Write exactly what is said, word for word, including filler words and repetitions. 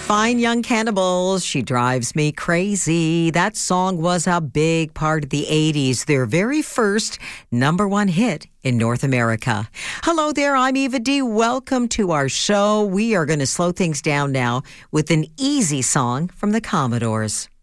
Fine Young Cannibals, She Drives Me Crazy. That song was a big part of the eighties, their very first number one hit in North America. Hello there, I'm Eva D. Welcome to our show. We are going to slow things down now with an easy song from the Commodores.